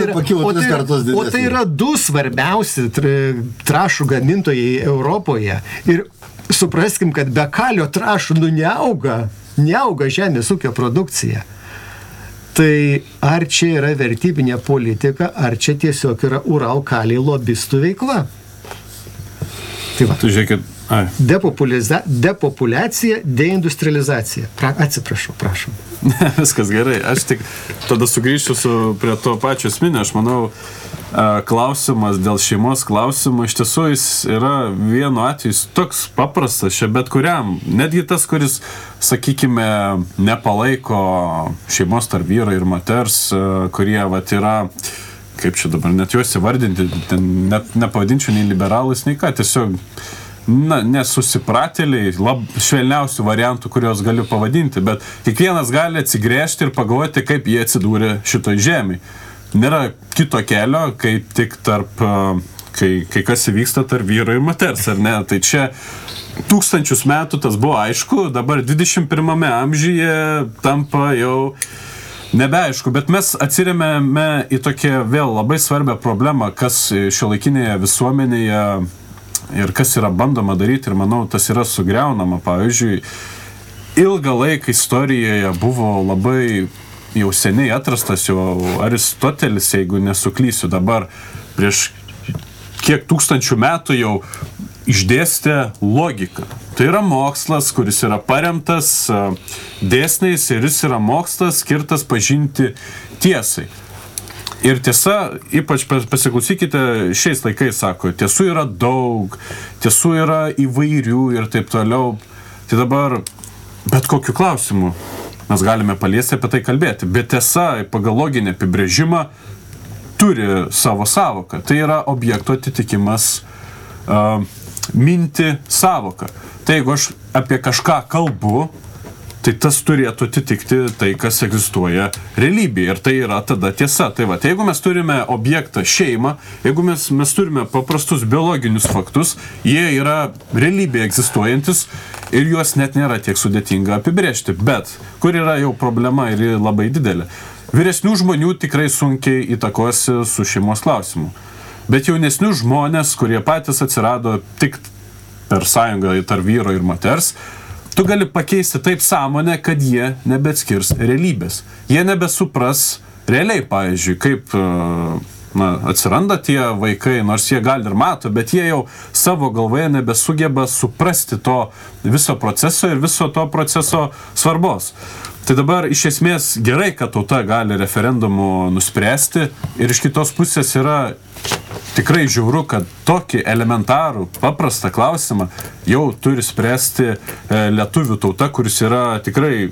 O tai yra du svarbiausi trąšų gamintojai Europoje. Ir supraskim, kad be kalio trąšų neauga žemės ūkio produkcija. Tai ar čia yra vertybinė politika, ar čia tiesiog yra Ural kaliai lobistų veikla? Tai va. Tu žiūrėkit. Depopulacija, deindustrializacija. Atsiprašau, prašom. Viskas gerai. Aš tik tada sugrįžčiau prie to pačio esminio. Aš manau, klausimas dėl šeimos klausimo iš tiesų jis yra vienu atveju toks paprastas čia bet kuriam. Netgi tas, kuris, sakykime, nepalaiko šeimos tarp vyro ir moters, kurie yra, kaip čia dabar net juos įvardinti, net nepavadinčiau nei liberalais, nei ką, tiesiog nesusipratėliai, švelniausių variantų, kuriuos galiu pavadinti, bet kiekvienas gali atsigręžti ir pagalvoti, kaip jie atsidūrė šitoj žemėj. Nėra kito kelio, kaip tik kai kas įvyksta tarp vyro ir moters, ar ne? Tai čia 1000 metų tas buvo aišku, dabar 21 amžiuje tampa jau nebeaišku, bet mes atsiremiame į tokią vėl labai svarbią problemą, kas šiuolaikinėje visuomenėje ir kas yra bandoma daryti, ir manau, tas yra sugriaunama. Pavyzdžiui, ilgą laiką istorijoje buvo labai jau seniai atrastas jau Aristotelis, jeigu nesuklysiu, dabar prieš kiek tūkstančių metų jau išdėstė logiką. Tai yra mokslas, kuris yra paremtas dėsniais ir jis yra mokslas skirtas pažinti tiesai. Ir tiesa, ypač pasiklausykite, šiais laikais sako, tiesų yra daug, tiesų yra įvairių ir taip toliau. Tai dabar bet kokiu klausimu mes galime paliesti apie tai kalbėti. Bet tiesa, pagal loginį apibrėžimą, turi savo savoką. Tai yra objekto atitikimas minti savoką. Tai jeigu aš apie kažką kalbu, tai tas turėtų atitikti tai, kas egzistuoja realybėje. Ir tai yra tada tiesa. Tai va, jeigu mes turime objektą šeimą, jeigu mes turime paprastus biologinius faktus, jie yra realybėje egzistuojantis ir juos net nėra tiek sudėtinga apibrėžti. Bet kur yra jau problema ir labai didelė? Vyresnių žmonių tikrai sunkiai įtakosi su šeimos klausimu. Bet jaunesnių žmonės, kurie patys atsirado tik per sąjungą tarp vyro ir moters, tu gali pakeisti taip sąmonę, kad jie nebeatskirs realybės. Jie nebesupras realiai, pavyzdžiui, kaip atsiranda tie vaikai, nors jie gal ir mato, bet jie jau savo galvoje nebesugeba suprasti to viso proceso ir viso to proceso svarbos. Tai dabar iš esmės gerai, kad tauta gali referendumu nuspręsti ir iš kitos pusės yra tikrai žiauru, kad tokį elementarų, paprastą klausimą jau turi spręsti lietuvių tauta, kuris yra tikrai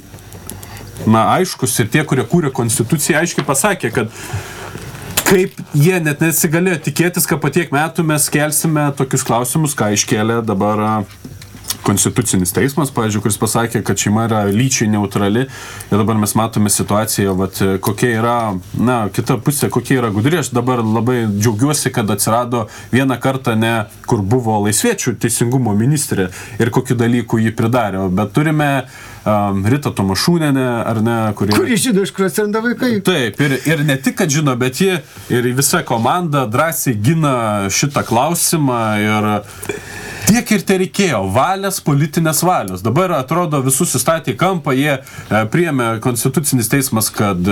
aiškus ir tie, kurie kūrė konstituciją, aiškiai pasakė, kad kaip jie net nesigalėjo tikėtis, kad po tiek metų mes kelsime tokius klausimus, ką iškėlė dabar Konstitucinis teismas, pavyzdžiui, kuris pasakė, kad šeima yra lyčiai neutrali ir dabar mes matome situaciją, kokia yra, kita pusė, kokia yra gudri. Aš dabar labai džiaugiuosi, kad atsirado vieną kartą ne, kur buvo laisviečių teisingumo ministrė ir kokių dalykų jį pridarė, bet turime Ritą Tomašūnienę, ar ne, kuri žino, iš kur atsiranda vaikai. Taip, ir ne tik, kad žino, bet ji ir visa komanda drąsiai gina šitą klausimą ir tiek ir te reikėjo valios, politinės valios. Dabar atrodo visus įstatė į kampą, jie priėmė Konstitucinis teismas, kad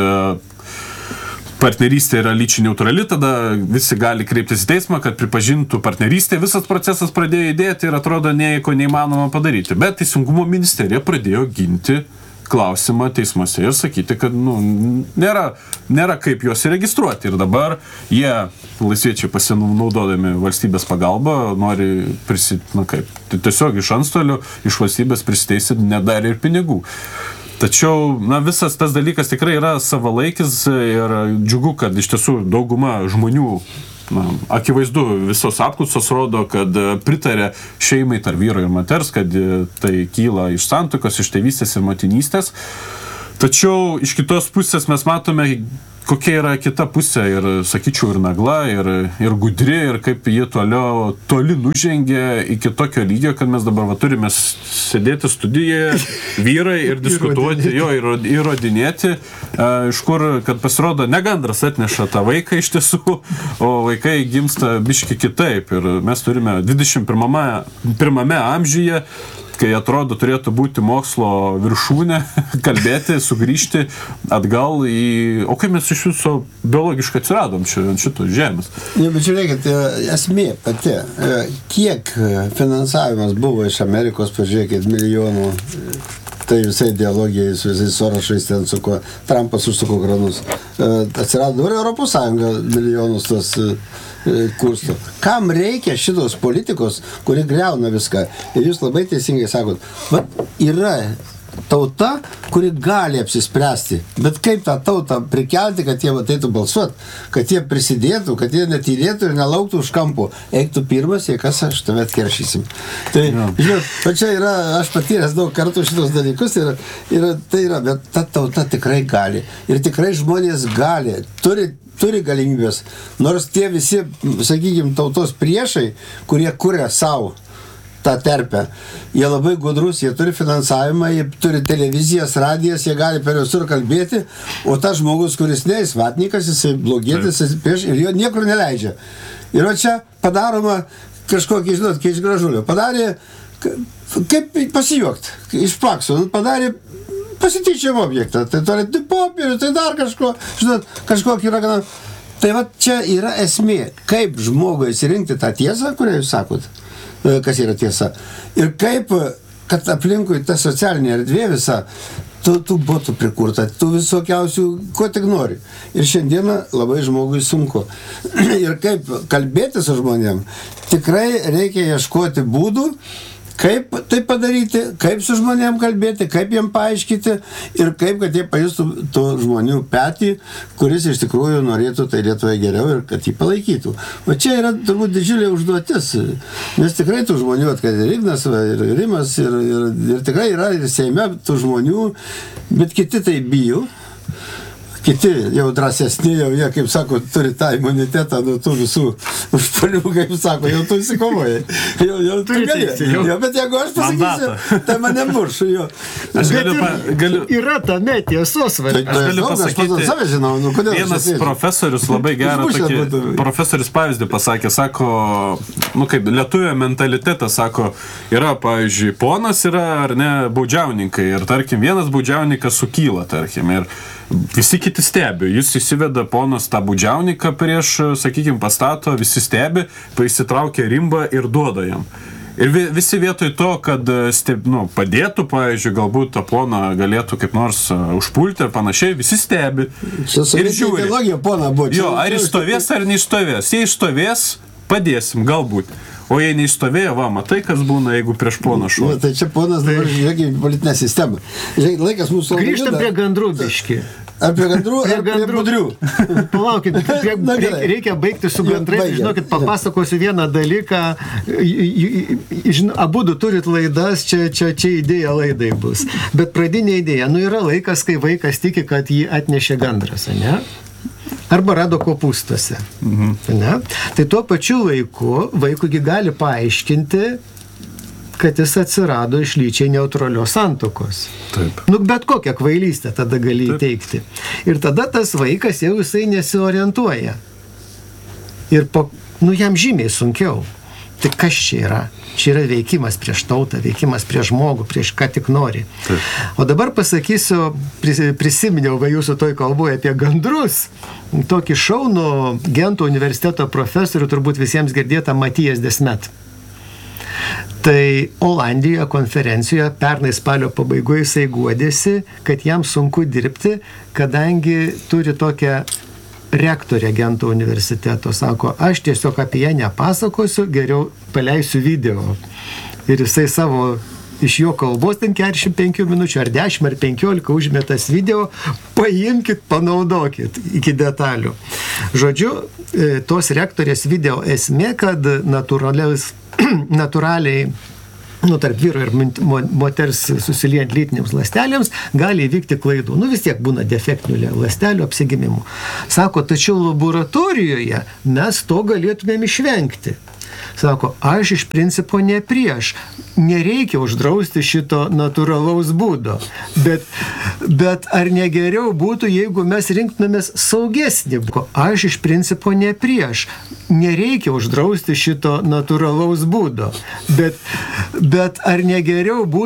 partnerystė yra lyčiai neutrali, tada visi gali kreiptis į teismą, kad pripažintų partnerystę. Visas procesas pradėjo judėti ir atrodo nieko neįmanoma padaryti. Bet Teisingumo ministerija pradėjo ginti klausimą teismuose ir sakyti, kad nėra kaip juos įregistruoti. Ir dabar jie, laisviečiai pasinaudodami valstybės pagalbą, nori tiesiog iš antstolių, iš valstybės prisiteisyti nedarė ir pinigų. Tačiau, visas tas dalykas tikrai yra savalaikis ir džiugu, kad iš tiesų dauguma žmonių, akivaizdu, visos apklausos rodo, kad pritarė šeimai tarp vyro ir moters, kad tai kyla iš santuokos, iš tėvystės ir motinystės. Tačiau iš kitos pusės mes matome, kokia yra kita pusė ir, sakyčiau, ir nagla, ir gudri, ir kaip jie toli nužengė iki tokio lygio, kad mes dabar turime sėdėti studijoje, vyrai, ir diskutuoti, ir įrodinėti, iš kur, kad pasirodo, ne gandras atneša tą vaiką iš tiesų, o vaikai gimsta biški kitaip. Ir mes turime 21 amžiuje, kai atrodo turėtų būti mokslo viršūnė, kalbėti, sugrįžti atgal o kaip mes iš viso biologiškai atsiradom ant šitos žemės. Bet žiūrėkit, esmė pati, kiek finansavimas buvo iš Amerikos, pažiūrėkit, milijonų, tai visai ideologijai su visais Sorošais, ten su kuo Trumpas užsuko kranus. Atsirado dabar Europos Sąjunga milijonus tos kursto. Kam reikia šitos politikos, kuri griauna viską? Ir jūs labai teisingai sakot, yra tauta, kuri gali apsispręsti, bet kaip tą tautą prikelti, kad jie ateitų balsuoti, kad jie prisidėtų, kad jie netylėtų ir nelauktų už kampo. Eik tu pirmas, jei kas, aš tave atkeršysim. Tai, žinot, čia yra, aš patyręs daug kartų šitos dalykus ir tai yra, bet ta tauta tikrai gali. Ir tikrai žmonės gali, turi galimybės, nors tie visi, sakykime, tautos priešai, kurie kuria savo tą terpę, jie labai gudrus, jie turi finansavimą, jie turi televizijas, radijas, jie gali per visur kalbėti, o tas žmogus, kuris jis vatnikas, jisai blogėtis, ir jo niekur neleidžia. Ir čia padaroma kažkokį, žinot, kai iš gražulio, padarė, kaip pasijuokti, iš pakso, padarė pasityčiam objektą, tai tualetų popierių, tai dar kažko, žinot, kažkokį raganą. Tai čia yra esmė, kaip žmogui įsirinkti tą tiesą, kurią jūs sakot, kas yra tiesa. Ir kaip, kad aplinkui ta socialinė erdvė visa, tų botų prikurta, tų visokiausių, ko tik nori. Ir šiandieną labai žmogui sunku. Ir kaip kalbėti su žmonėm, tikrai reikia ieškoti būdų, Kaip tai padaryti, kaip su žmonėm kalbėti, kaip jiem paaiškinti ir kaip, kad jie pajustų tų žmonių petį, kuris iš tikrųjų norėtų tai Lietuvai geriau ir kad jį palaikytų. O čia yra turbūt didžiulė užduotis, nes tikrai tų žmonių, kad ir Ignas, ir Rimas, ir tikrai yra ir Seime tų žmonių, bet kiti tai bijo. Kiti jau drąsesni, jau jie, kaip sako, turi tą imunitetą nuo tų visų užpuolių, kaip sako, jau tu įsikovojai. Jau tu gali. Bet jeigu aš pasakysiu, tai mane buršu. Aš galiu... Yra tame tiesos, aš galiu pasakyti, vienas profesorius labai gerą tokį profesorius pavyzdį pasakė, sako, kaip lietuvio mentalitetas, sako, yra, pavyzdžiui, ponas yra, ar ne, baudžiauninkai, ir tarkim, vienas baudžiauninkas sukyla, tarkim, ir visi kiti stebi, jis įsiveda ponas tą baudžiauniką prieš, sakykime, pastato, visi stebi, įsitraukia rimbą ir duoda jam. Ir visi vietoj to, kad padėtų, pavyzdžiui, galbūt tą poną galėtų kaip nors užpulti ir panašiai, visi stebi ir žiūri. Jo, ar jis stovės ar neišstovės. Jei išstovės, padėsim, galbūt. O jei neįstovėjo, matai, kas būna, jeigu prieš poną šuo. Tai čia ponas dabar žiūrėkime į politinę sistemą. Žiūrėk, laikas mūsų... Grįžtam prie gandrų biški. Apie gandrų, apie budrių. Palaukit, reikia baigti su gandrais. Žinokit, papasakosiu vieną dalyką. Abudu turit laidas, čia idėja laidai bus. Bet pradinė idėja, yra laikas, kai vaikas tiki, kad jį atnešė gandras, ne? Arba rado kopūstuose. Ne? Tai tuo pačiu laiku vaikui gali paaiškinti, kad jis atsirado iš lyčiai neutralios santuokos. Taip. Bet kokią kvailystę tada gali įteikti. Ir tada tas vaikas jau jisai nesiorientuoja. Ir jam žymiai sunkiau. Tai kas čia yra? Čia yra veikimas prieš tautą, veikimas prieš žmogų, prieš ką tik nori. Taip. O dabar pasakysiu, prisiminiau jūsų toj kalboje apie gandrus. Tokį šaunų Gento universiteto profesorių, turbūt visiems girdėtą Matijas Desmet. Tai Olandijoje konferencijoje pernai spalio pabaigoje jisai guodėsi, kad jam sunku dirbti, kadangi turi tokią rektorė Gento universiteto. Sako, aš tiesiog apie ją nepasakosiu, geriau paleisiu video. Ir jisai savo iš jo kalbos ten 45 minučių, ar 10, ar 15 užmetas video, paimkit, panaudokit iki detalių. Žodžiu, tos rektorės video esmė, kad natūraliai tarp vyro ir moters susiliejant lytinėms ląstelėms gali įvykti klaidų. Vis tiek būna defektinių ląstelių apsigimimų. Sako, tačiau laboratorijoje mes to galėtumėm išvengti. Sako, aš iš principo ne prieš. Nereikia uždrausti šito natūralaus būdo. Bet ar negeriau būtų, jeigu mes rinktumėmės saugesnį? Aš iš principo ne prieš. Nereikia uždrausti šito natūralaus būdo. Bet ar negeriau būtų,